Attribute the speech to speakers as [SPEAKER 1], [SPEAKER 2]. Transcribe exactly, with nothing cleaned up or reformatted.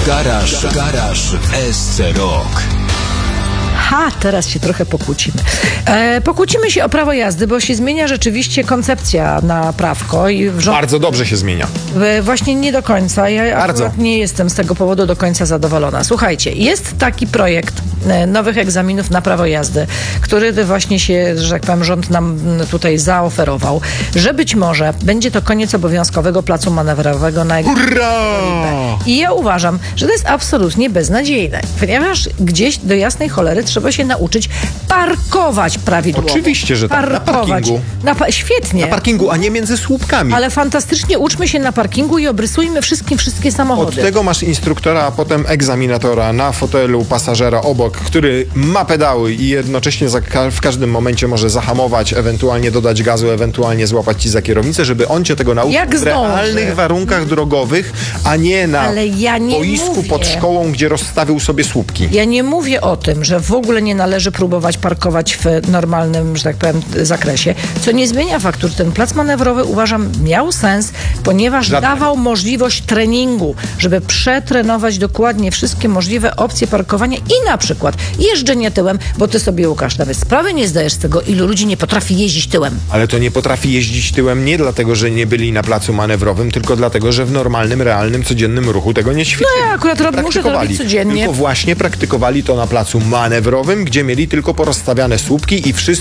[SPEAKER 1] Garaż, garaż w S C Rock.
[SPEAKER 2] Ha, teraz się trochę pokłócimy. E, pokłócimy się o prawo jazdy, bo się zmienia rzeczywiście koncepcja na prawko. I w rząd...
[SPEAKER 3] Bardzo dobrze się zmienia.
[SPEAKER 2] E, właśnie nie do końca. Ja
[SPEAKER 3] Bardzo.
[SPEAKER 2] akurat nie jestem z tego powodu do końca zadowolona. Słuchajcie, jest taki projekt e, nowych egzaminów na prawo jazdy, który właśnie się, że tak powiem, rząd nam tutaj zaoferował, że być może będzie to koniec obowiązkowego placu manewrowego na egzamin.
[SPEAKER 3] Hurra!
[SPEAKER 2] I ja uważam, że to jest absolutnie beznadziejne, ponieważ gdzieś do jasnej cholery trzeba się nauczyć parkować prawidłowo.
[SPEAKER 3] Oczywiście, że tak. Na parkingu.
[SPEAKER 2] Na pa- świetnie.
[SPEAKER 3] Na parkingu, a nie między słupkami.
[SPEAKER 2] Ale fantastycznie uczmy się na parkingu i obrysujmy wszystkim wszystkie samochody.
[SPEAKER 3] Od tego masz instruktora, a potem egzaminatora na fotelu pasażera obok, który ma pedały i jednocześnie za ka- w każdym momencie może zahamować, ewentualnie dodać gazu, ewentualnie złapać ci za kierownicę, żeby on cię tego nauczył
[SPEAKER 2] Jak
[SPEAKER 3] w
[SPEAKER 2] zdąży.
[SPEAKER 3] realnych warunkach drogowych, a nie na
[SPEAKER 2] Ale ja nie
[SPEAKER 3] boisku
[SPEAKER 2] mówię.
[SPEAKER 3] pod szkołą, gdzie rozstawił sobie słupki.
[SPEAKER 2] Ja nie mówię o tym, że w ogóle nie należy próbować parkować w normalnym, że tak powiem, zakresie, co nie zmienia faktu, że ten plac manewrowy, uważam, miał sens, ponieważ
[SPEAKER 3] Żadnego.
[SPEAKER 2] dawał możliwość treningu, żeby przetrenować dokładnie wszystkie możliwe opcje parkowania i na przykład jeżdżenie tyłem, bo ty sobie, Łukasz, nawet sprawy nie zdajesz z tego, ilu ludzi nie potrafi jeździć tyłem.
[SPEAKER 3] Ale to nie potrafi jeździć tyłem nie dlatego, że nie byli na placu manewrowym, tylko dlatego, że w normalnym, realnym, codziennym ruchu tego nie ćwiczyli.
[SPEAKER 2] No ja akurat rob, muszę to
[SPEAKER 3] Praktykowali.
[SPEAKER 2] robić codziennie.
[SPEAKER 3] Tylko właśnie praktykowali to na placu manewrowym, gdzie mieli tylko porozstawiane słupki i wszyscy